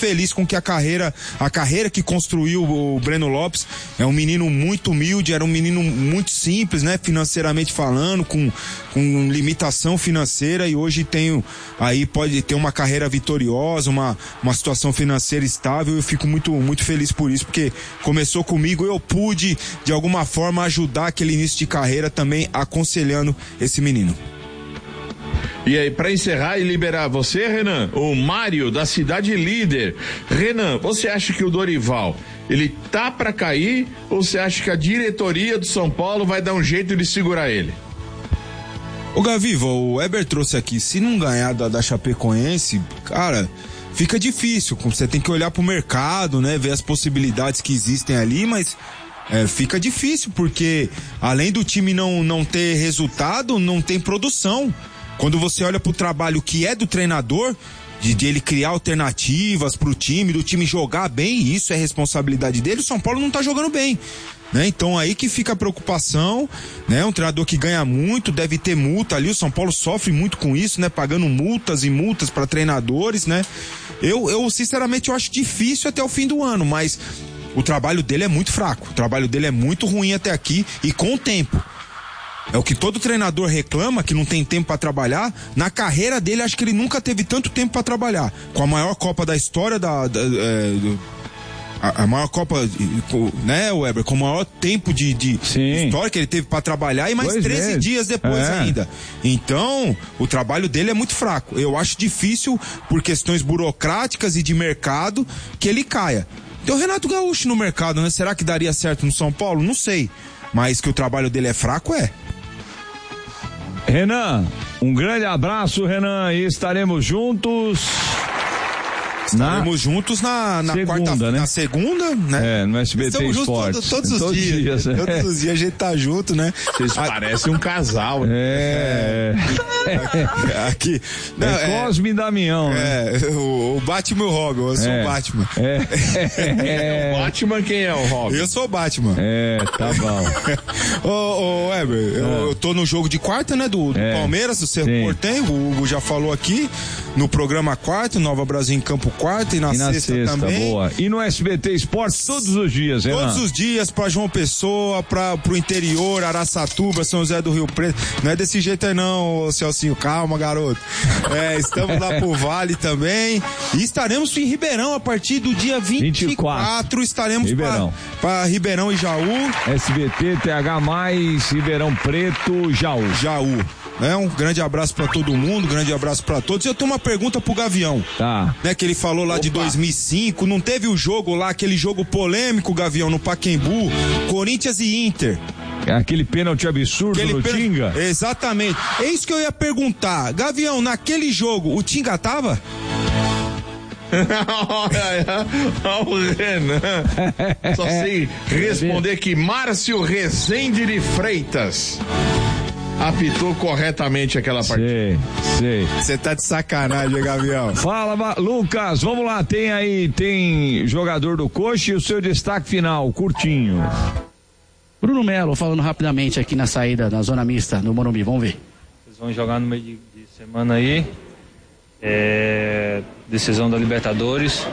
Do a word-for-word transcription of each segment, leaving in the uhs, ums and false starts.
feliz com que a carreira, a carreira que construiu o Breno Lopes. É um menino muito humilde, era um menino muito simples, né? Financeiramente falando, com, com limitação financeira, e hoje tem aí, pode ter uma carreira vitoriosa, uma, uma situação financeira estável. Eu fico muito, muito feliz por isso, porque começou comigo, eu pude de alguma forma ajudar aquele início de carreira também, aconselhando esse menino. E aí, para encerrar e liberar você, Renan, o Mário da Cidade Líder. Renan, você acha que o Dorival, ele tá para cair, ou você acha que a diretoria do São Paulo vai dar um jeito de segurar ele? Ô Gaviva, o Weber trouxe aqui, se não ganhar da, da Chapecoense, cara, fica difícil, você tem que olhar pro mercado, né, ver as possibilidades que existem ali, mas é, fica difícil, porque além do time não, não ter resultado, não tem produção. Quando você olha pro trabalho que é do treinador, de, de ele criar alternativas pro time, do time jogar bem, isso é responsabilidade dele, o São Paulo não tá jogando bem, né? Então aí que fica a preocupação, né? Um treinador que ganha muito, deve ter multa ali, o São Paulo sofre muito com isso, né? Pagando multas e multas para treinadores, né? Eu, eu sinceramente eu acho difícil até o fim do ano, mas o trabalho dele é muito fraco, o trabalho dele é muito ruim até aqui, e com o tempo. É o que todo treinador reclama, que não tem tempo para trabalhar. Na carreira dele, acho que ele nunca teve tanto tempo para trabalhar. Com a maior Copa da história da, da é, do, a, a maior Copa, né, Weber, com o maior tempo de, de história que ele teve para trabalhar, e mais Dois treze meses. dias depois É. ainda. Então, o trabalho dele é muito fraco. Eu acho difícil, por questões burocráticas e de mercado, que ele caia. Tem o Renato Gaúcho no mercado, né? Será que daria certo no São Paulo? Não sei. Mas que o trabalho dele é fraco, é. Renan, um grande abraço, Renan, e estaremos juntos. Estaremos na juntos na, na segunda, quarta, né? Na segunda, né? É, no S B T Estamos Esportes. juntos todos, todos os Todos dias. dias, é. Todos os dias a gente tá junto, né? Vocês A- parecem um casal. É. Aqui. Não, é Cosme e Damião, né? é, o, o Batman e o Robin, eu sou É. o Batman. É. É. O Batman, quem é o Robin? Eu sou o Batman. É, tá bom. Ô, ô, Weber, eu, É. eu tô no jogo de quarta, né, do, do É. Palmeiras, do Cerro Sim. Portenho, o Hugo já falou aqui, no programa quarto, Nova Brasil em Campo quarta, e na, E na sexta, sexta, também. boa. E no S B T Esportes todos os dias, Renan. Todos os dias pra João Pessoa, pra, pro interior, Araçatuba, São José do Rio Preto. Não é desse jeito aí não, ô Celcinho, calma, garoto. É, estamos lá pro Vale também. E estaremos em Ribeirão a partir do dia vinte e quatro. vinte e quatro. Estaremos Ribeirão. pra, pra Ribeirão e Jaú. S B T, T H mais, Ribeirão Preto, Jaú. Jaú. É, um grande abraço pra todo mundo, um grande abraço pra todos. E eu tenho uma pergunta pro Gavião. Tá. Né, que ele falou lá de dois mil e cinco, não teve o jogo lá, aquele jogo polêmico, Gavião, no Pacaembu, Corinthians e Inter. Aquele pênalti absurdo Aquele no pen- Tinga? Exatamente. É isso que eu ia perguntar. Gavião, naquele jogo, o Tinga tava? Olha, olha o Renan. Só sei responder que Márcio Rezende de Freitas apitou corretamente aquela partida. Sei, sei. Você tá de sacanagem, Gavião. Fala, Va- Lucas, vamos lá, tem aí, tem jogador do Coxa e o seu destaque final, curtinho. Bruno Melo, falando rapidamente aqui na saída, na zona mista, no Morumbi, vamos ver. Eles vão jogar no meio de, de semana aí, é, decisão da Libertadores,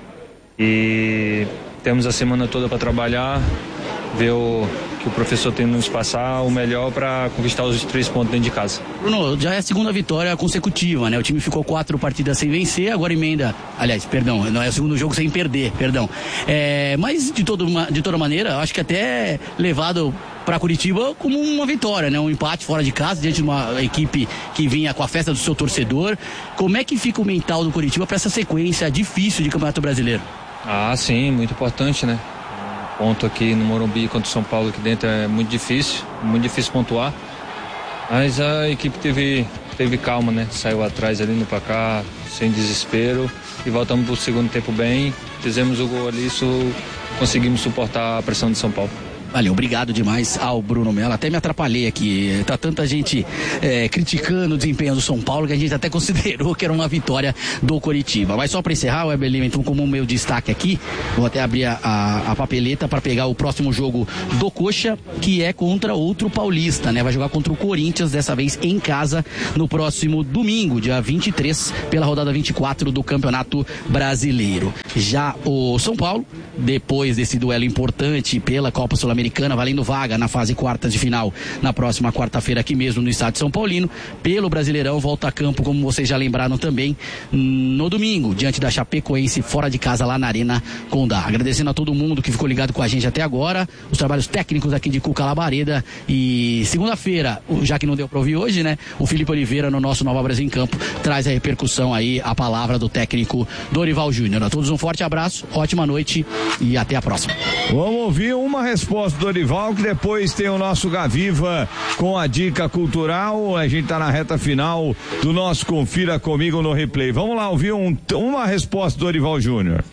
e temos a semana toda para trabalhar, ver o que o professor tem nos passar, o melhor para conquistar os três pontos dentro de casa. Bruno, já é a segunda vitória consecutiva, né? O time ficou quatro partidas sem vencer, agora emenda, aliás, perdão, não é o segundo jogo sem perder, perdão. É, mas de, todo, de toda maneira, eu acho que até levado para Curitiba como uma vitória, né? Um empate fora de casa, diante de uma equipe que vinha com a festa do seu torcedor. Como é que fica o mental do Curitiba para essa sequência difícil de Campeonato Brasileiro? Ah, sim, muito importante, né? Ponto aqui no Morumbi contra o São Paulo aqui dentro é muito difícil, muito difícil pontuar, mas a equipe teve, teve calma, né? Saiu atrás ali no placar, sem desespero, e voltamos pro segundo tempo bem, fizemos o gol ali, isso, conseguimos suportar a pressão de São Paulo. Valeu, obrigado demais ao Bruno Melo. Até me atrapalhei aqui. Tá tanta gente é, criticando o desempenho do São Paulo que a gente até considerou que era uma vitória do Coritiba. Mas só para encerrar, o Weber Lima, então, como o meu destaque aqui, vou até abrir a, a, a papeleta para pegar o próximo jogo do Coxa, que é contra outro paulista, né? Vai jogar contra o Corinthians, dessa vez em casa, no próximo domingo, dia vinte e três, pela rodada vinte e quatro do Campeonato Brasileiro. Já o São Paulo, depois desse duelo importante pela Copa Sul-Americana, valendo vaga na fase quartas de final, na próxima quarta-feira aqui mesmo no estádio São Paulino, pelo Brasileirão, volta a campo, como vocês já lembraram também, no domingo, diante da Chapecoense, fora de casa, lá na Arena Condá. Agradecendo a todo mundo que ficou ligado com a gente até agora, os trabalhos técnicos aqui de Cuca Labareda, e segunda-feira, já que não deu pra ouvir hoje, né, o Felipe Oliveira, no nosso Nova Brasil em Campo, traz a repercussão aí, a palavra do técnico Dorival Júnior. A todos um forte abraço, ótima noite e até a próxima. Vamos ouvir uma resposta do Dorival, que depois tem o nosso Gaviva com a dica cultural. A gente tá na reta final do nosso Confira Comigo no Replay. Vamos lá ouvir um, uma resposta do Dorival Júnior.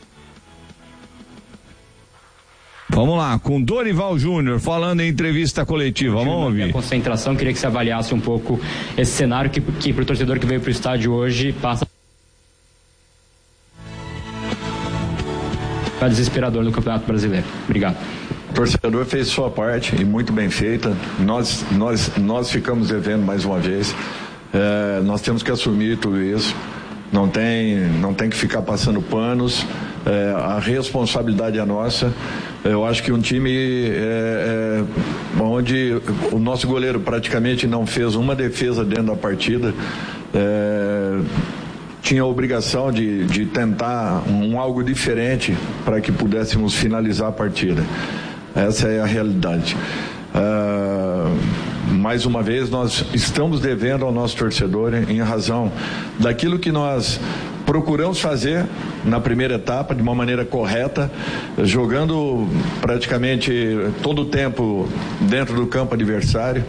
Vamos lá, com Dorival Júnior falando em entrevista coletiva. Vamos ouvir. A concentração, queria que você avaliasse um pouco esse cenário que, que pro torcedor que veio pro estádio hoje passa a desesperador no Campeonato Brasileiro. Obrigado. O torcedor fez sua parte e muito bem feita. Nós, nós, nós ficamos devendo mais uma vez. É, nós temos que assumir tudo isso. Não tem, não tem que ficar passando panos. É, a responsabilidade é nossa. Eu acho que um time é, é, onde o nosso goleiro praticamente não fez uma defesa dentro da partida. É, tinha a obrigação de, de tentar um algo diferente para que pudéssemos finalizar a partida. Essa é a realidade. Uh, mais uma vez, nós estamos devendo ao nosso torcedor em razão daquilo que nós procuramos fazer na primeira etapa de uma maneira correta, jogando praticamente todo o tempo dentro do campo adversário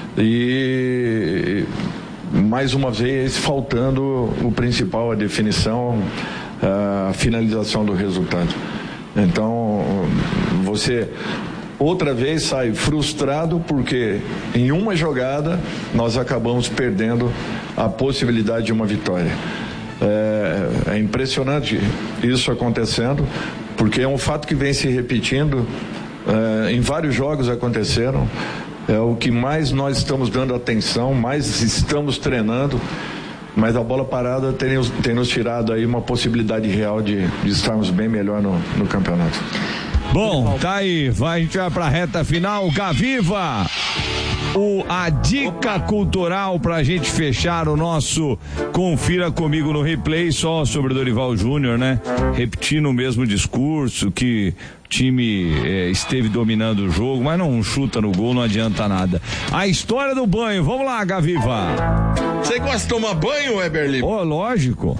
e mais uma vez faltando o principal, a definição, a finalização do resultado. Então você outra vez sai frustrado porque em uma jogada nós acabamos perdendo a possibilidade de uma vitória. É, é impressionante isso acontecendo, porque é um fato que vem se repetindo, é, em vários jogos aconteceram. É o que mais nós estamos dando atenção, mais estamos treinando, mas a bola parada tem, tem nos tirado aí uma possibilidade real de, de estarmos bem melhor no, no campeonato. Bom, tá aí, vai, a gente vai pra reta final. Gaviva, o, a dica cultural pra gente fechar o nosso Confira Comigo no Replay, só sobre o Dorival Júnior, né? Repetindo o mesmo discurso, que o time eh, esteve dominando o jogo, mas não chuta no gol, não adianta nada. A história do banho, vamos lá, Gaviva. Você gosta de tomar banho, Weberly? Oh, lógico.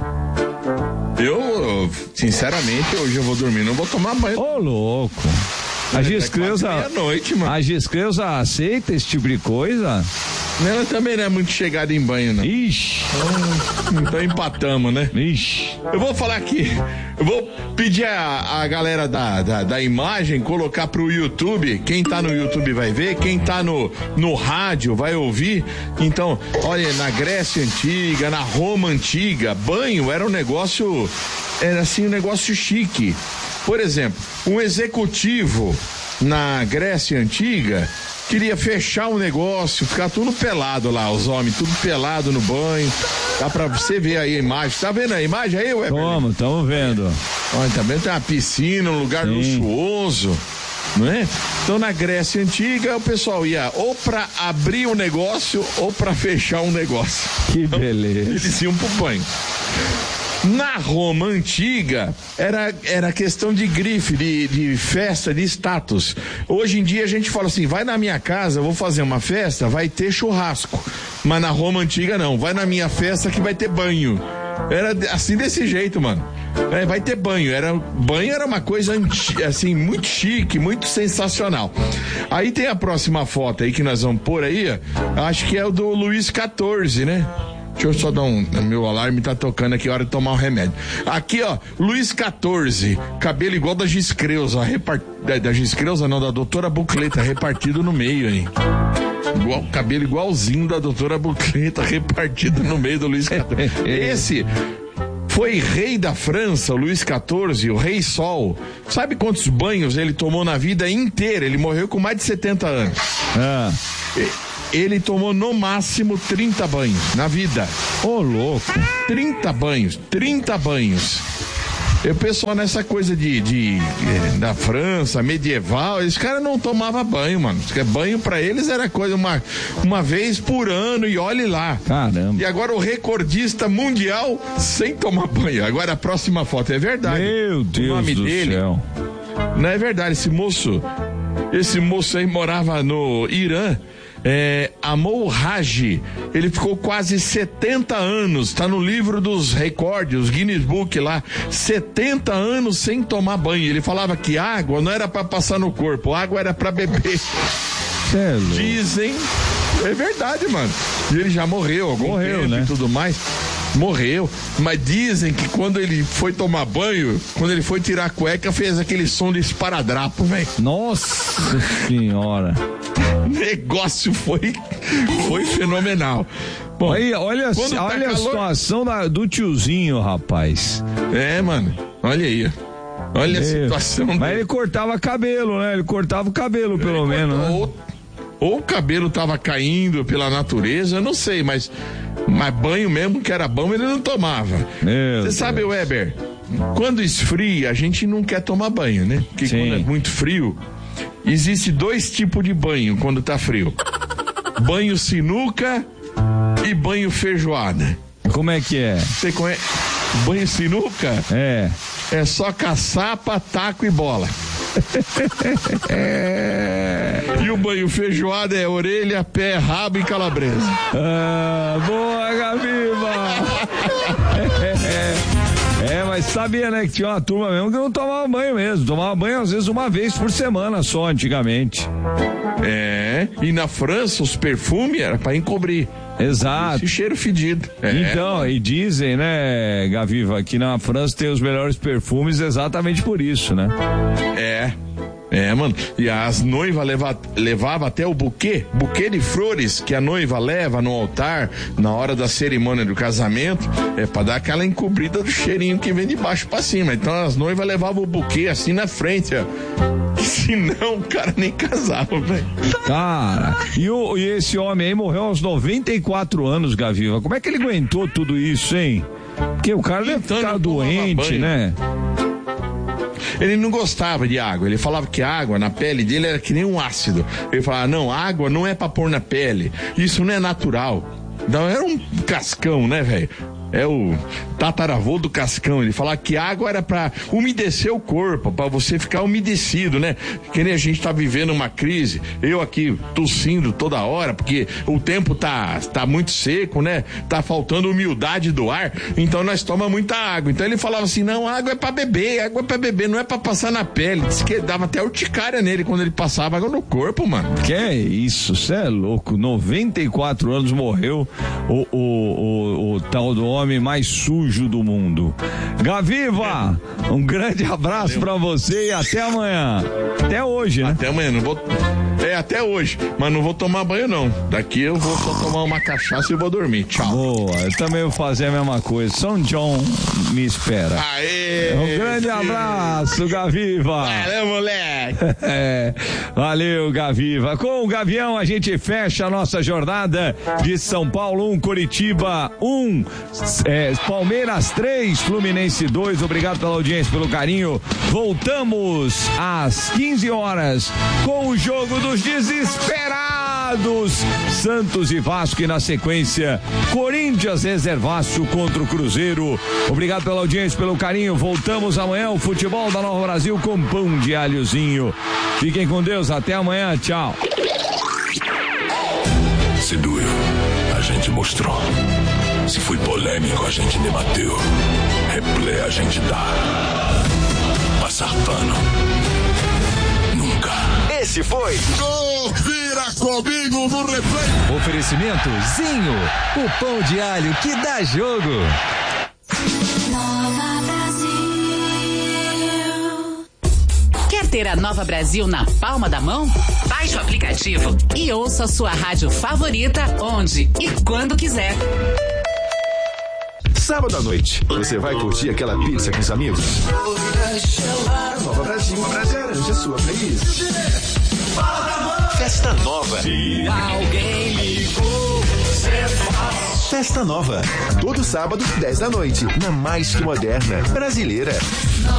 Eu, sinceramente, hoje eu vou dormir, não vou tomar banho. Ô, oh, louco. A Giscleusa, a Giscleusa aceita esse tipo de coisa? Ela também não é muito chegada em banho, não. Ixi. Então, então empatamos, né? Ixi. Eu vou falar aqui, eu vou pedir a, a galera da, da, da imagem colocar pro YouTube. Quem tá no YouTube vai ver, quem tá no, no rádio vai ouvir. Então, olha, na Grécia Antiga, na Roma Antiga, banho era um negócio, era assim um negócio chique. Por exemplo, um executivo na Grécia Antiga queria fechar um negócio, ficar tudo pelado lá, os homens, tudo pelado no banho. Dá pra você ver aí a imagem. Tá vendo a imagem aí, Weber? Tamo, tamo vendo. Olha, também tem uma piscina, um lugar Sim. luxuoso, não é? Então, na Grécia Antiga, o pessoal ia ou pra abrir um negócio ou pra fechar um negócio. Que beleza. Então, eles iam pro banho. Na Roma Antiga, era, era questão de grife, de, de festa, de status. Hoje em dia a gente fala assim, vai na minha casa, eu vou fazer uma festa, vai ter churrasco. Mas na Roma Antiga não, vai na minha festa que vai ter banho. Era assim desse jeito, mano. É, vai ter banho. Era, banho era uma coisa assim, muito chique, muito sensacional. Aí tem a próxima foto aí que nós vamos pôr aí, acho que é o do Luís quatorze, né? Deixa eu só dar um. Meu alarme tá tocando aqui, hora de tomar o remédio. Aqui, ó, Luiz quatorze, cabelo igual da Giscreusa, repart... da, da Giscreusa não, da doutora Bucleta, repartido no meio, hein? Igual, cabelo igualzinho da doutora Bucleta, repartido no meio do Luiz quatorze. Esse foi rei da França, o Luiz quatorze, o Rei Sol. Sabe quantos banhos ele tomou na vida inteira? Ele morreu com mais de setenta anos. Ah. Ele tomou no máximo trinta banhos na vida. Ô, oh, louco. trinta banhos, trinta banhos. E o pessoal nessa coisa de, de, de da França, medieval, esses caras não tomavam banho, mano. Banho pra eles era coisa uma, uma vez por ano e olhe lá. Caramba. E agora o recordista mundial sem tomar banho. Agora a próxima foto é verdade. Meu Deus o nome do dele, céu. Não é verdade, esse moço, esse moço aí morava no Irã. É, Amol Haji, ele ficou quase setenta anos, tá no livro dos recordes, os Guinness Book lá, setenta anos sem tomar banho. Ele falava que água não era pra passar no corpo, água era pra beber. É, dizem, é verdade, mano. E ele já morreu, algum morreu, tempo, né? E tudo mais. Morreu, mas dizem que quando ele foi tomar banho, quando ele foi tirar a cueca, fez aquele som de esparadrapo, velho. Nossa senhora. O negócio foi, foi fenomenal. Bom, aí, olha tá olha calor... a situação da, do tiozinho, rapaz. É, mano, olha aí. Olha Meu. a situação. Mas dele. ele cortava cabelo, né? Ele cortava o cabelo, pelo ele menos, cortou, né? Ou, ou o cabelo tava caindo pela natureza, eu não sei, mas, mas banho mesmo, que era bom, ele não tomava. Você sabe, Weber, quando esfria, a gente não quer tomar banho, né? Porque Sim. quando é muito frio, existe dois tipos de banho quando tá frio. Banho sinuca e banho feijoada. Como é que é? Você conhece? Banho sinuca? É. É só caçapa, taco e bola. É. E o banho feijoada é orelha, pé, rabo e calabresa. Ah, boa, Gaviva! é, é, mas sabia, né, que tinha uma turma mesmo que não tomava banho mesmo. Tomava banho às vezes uma vez por semana só, antigamente. É, e na França os perfumes era pra encobrir. Exato. Esse cheiro fedido. É. Então, e dizem, né, Gaviva, que na França tem os melhores perfumes exatamente por isso, né? É. É, mano, e as noivas leva, levavam até o buquê, buquê de flores que a noiva leva no altar na hora da cerimônia do casamento, é pra dar aquela encobrida do cheirinho que vem de baixo pra cima. Então as noivas levavam o buquê assim na frente, ó. Senão o cara nem casava, velho. Cara, e, o, e esse homem aí morreu aos noventa e quatro anos, Gaviva. Como é que ele aguentou tudo isso, hein? Porque o cara deve Então, ficar doente, banho. né? Ele não gostava de água, ele falava que a água na pele dele era que nem um ácido. Ele falava, não, água não é pra pôr na pele, isso não é natural. Então era um cascão, né, velho? É o tataravô do Cascão. Ele falava que água era pra umedecer o corpo, pra você ficar umedecido, né? Que nem a gente tá vivendo uma crise. Eu aqui tossindo toda hora, porque o tempo tá, tá muito seco, né? Tá faltando humildade do ar. Então nós tomamos muita água. Então ele falava assim: não, água é pra beber, água é pra beber, não é pra passar na pele. Diz que dava até urticária nele quando ele passava água no corpo, mano. Que é isso, cê é louco. noventa e quatro anos morreu o, o, o, o tal do homem mais sujo do mundo. Gaviva, um grande abraço pra você e até amanhã. Até hoje, né? Até amanhã, não vou... É, até hoje, mas não vou tomar banho não. Daqui eu vou só tomar uma cachaça e vou dormir. Tchau. Boa, eu também vou fazer a mesma coisa. São John me espera. Aê! Um grande abraço, Gaviva. Valeu, moleque. É, valeu, Gaviva. Com o Gavião a gente fecha a nossa jornada de São Paulo um, Curitiba um, é, Palmeiras três, Fluminense dois. Obrigado pela audiência, pelo carinho. Voltamos às quinze horas com o jogo dos desesperados, Santos e Vasco, e na sequência Corinthians reservaço contra o Cruzeiro. Obrigado pela audiência, pelo carinho. Voltamos amanhã, o futebol da Nova Brasil com pão de alhozinho. Fiquem com Deus, até amanhã, tchau. Se doeu, a gente mostrou. Se foi polêmico, a gente debateu. Replay a gente dá. Passar pano nunca. esse foi Confira comigo no replay. Oferecimento Zinho, o pão de alho que dá jogo. Nova Brasil. Quer ter a Nova Brasil na palma da mão? Baixe o aplicativo e ouça a sua rádio favorita onde e quando quiser. Sábado à noite, você vai curtir aquela pizza com os amigos? Nova Brasil, garante a sua playlist. Festa Nova. Se alguém ligou, Festa Nova. Todo sábado, dez da noite, na mais que moderna brasileira.